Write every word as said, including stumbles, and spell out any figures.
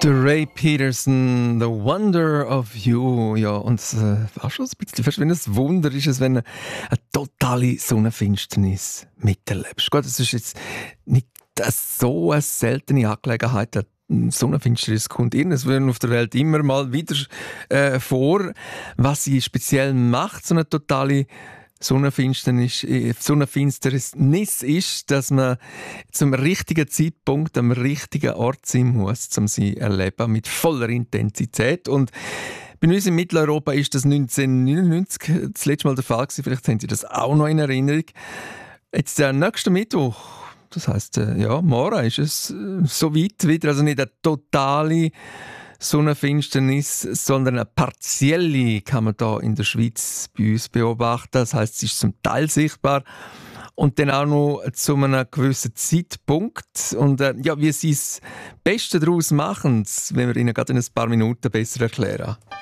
Der Ray Peterson, The Wonder of You. Ja, und äh, auch schon ein bisschen fast wie ein Wunder ist es, wenn du eine totale Sonnenfinsternis miterlebst. Gut, das ist jetzt nicht so eine seltene Angelegenheit. Eine Sonnenfinsternis kommt irgendwann auf der Welt immer mal wieder äh, vor. Was sie speziell macht, so eine totale Sonnenfinsternis, Sonnenfinsternis ist, dass man zum richtigen Zeitpunkt am richtigen Ort sein muss, um sie zu erleben, mit voller Intensität. Und bei uns in Mitteleuropa ist das neunzehnhundertneunundneunzig das letzte Mal der Fall gewesen. Vielleicht haben Sie das auch noch in Erinnerung. Jetzt der nächste Mittwoch, das heisst, ja, morgen ist es so weit wieder, also nicht eine totale Sonnenfinsternis, sondern eine partielle kann man da in der Schweiz bei uns beobachten. Das heisst, sie ist zum Teil sichtbar und dann auch noch zu einem gewissen Zeitpunkt. Und äh, ja, wie sie das Beste daraus machen, wenn wir Ihnen gerade in ein paar Minuten besser erklären.